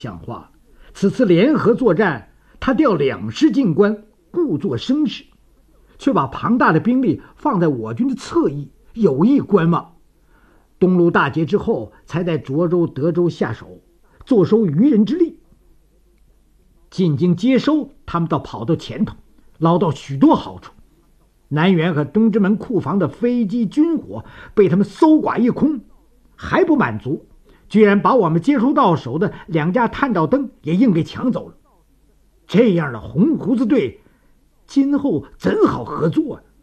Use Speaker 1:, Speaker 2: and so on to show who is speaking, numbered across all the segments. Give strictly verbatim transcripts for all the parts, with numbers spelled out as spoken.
Speaker 1: 像话，此次联合作战，他调两师进关，故作声势，却把庞大的兵力放在我军的侧翼，有意观望。东路大捷之后，才在涿州、德州下手，坐收渔人之利。进京接收，他们倒跑到前头，捞到许多好处。南园和东直门库房的飞机军火被他们搜刮一空，还不满足，居然把我们接收到手的两架探照灯也硬给抢走了。这样的红胡子队，今后怎好合作啊？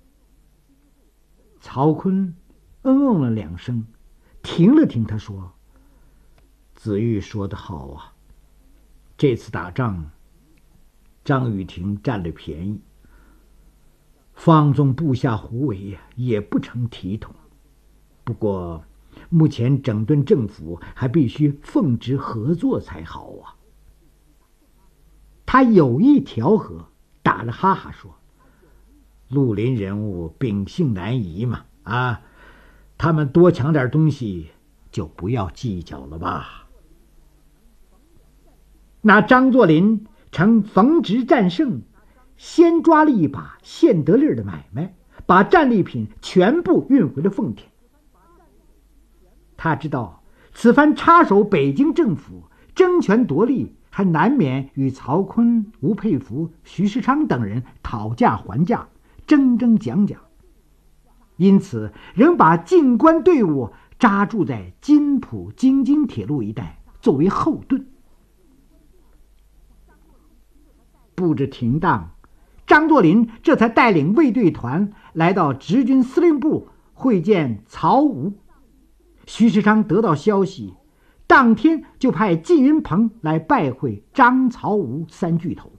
Speaker 1: 曹锟嗯嗯了两声，停了停，他说：“子玉说得好啊，这次打仗，张雨婷占了便宜，放纵部下胡为也不成体统。不过目前整顿政府还必须奉旨合作才好啊。”他有意调和，打了哈哈说：“绿林人物秉性难移嘛，啊，他们多抢点东西就不要计较了吧。”那张作霖曾逢职战胜，先抓了一把现得利的买卖，把战利品全部运回了奉天。他知道此番插手北京政府，争权夺利，还难免与曹锟、吴佩孚、徐世昌等人讨价还价，争争讲讲，因此仍把进关队伍扎驻在津浦京津铁路一带，作为后盾。布置停当，张作霖这才带领卫队团来到直军司令部会见曹吴。徐世昌得到消息，当天就派纪云鹏来拜会张、曹、吴三巨头，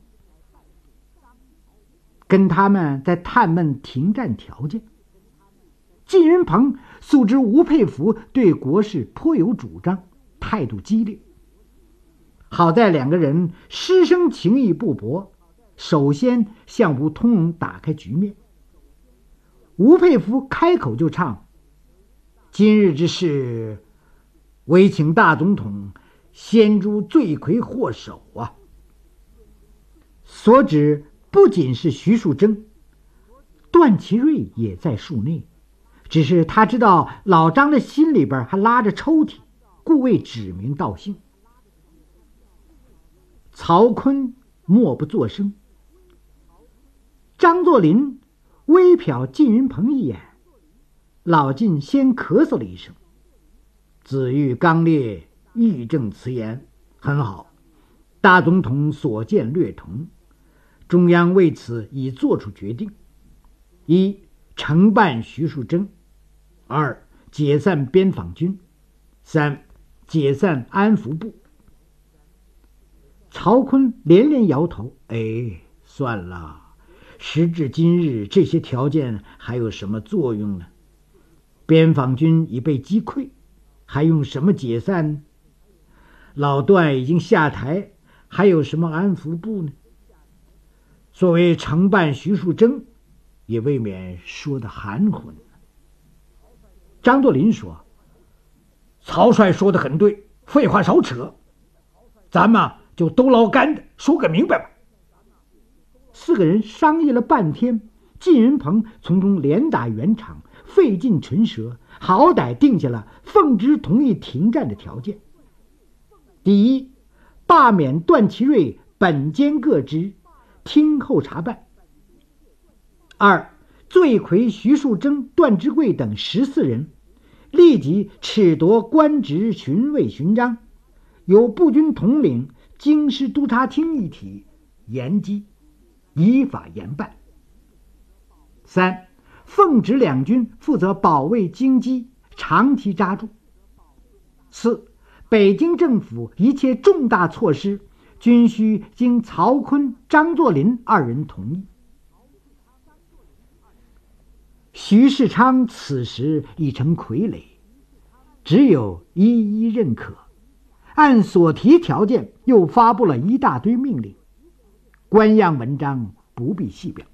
Speaker 1: 跟他们在探问停战条件。纪云鹏素知吴佩孚对国事颇有主张，态度激烈。好在两个人师生情谊不薄，首先向吴通融，打开局面。吴佩孚开口就唱：“今日之事，唯请大总统先诛罪魁祸首啊！”所指不仅是徐树铮，段祺瑞也在数内，只是他知道老张的心里边还拉着抽屉，故未指名道姓。曹锟默不作声，张作霖微瞟纪云鹏一眼，老晋先咳嗽了一声：“子玉刚烈，义正辞严，很好。大总统所见略同，中央为此已作出决定：一、惩办徐树铮；二、解散边防军；三、解散安福部。”曹锟连连摇头：“哎，算了，时至今日，这些条件还有什么作用呢？边防军已被击溃，还用什么解散呢？老段已经下台，还有什么安福部呢？作为承办徐树铮，也未免说得含混了。”张作霖说：“曹帅说得很对，废话少扯，咱们就都捞干的，说个明白吧。”四个人商议了半天，纪云鹏从中连打圆场，费尽唇舌，好歹定下了奉旨同意停战的条件：第一，罢免段祺瑞本兼各职，听候查办；二，罪魁徐树铮、段芝贵等十四人立即褫夺官职巡卫勋章，由步军统领、京师督察厅一体严缉，依法严办。三，奉旨两军负责保卫京畿，长期扎驻。四，北京政府一切重大措施均需经曹锟、张作霖二人同意。徐世昌此时已成傀儡，只有一一认可，按所提条件又发布了一大堆命令，官样文章不必细表。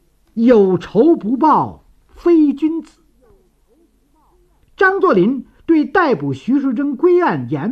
Speaker 1: 有仇不报非君子。张作霖对对逮捕徐树铮归案严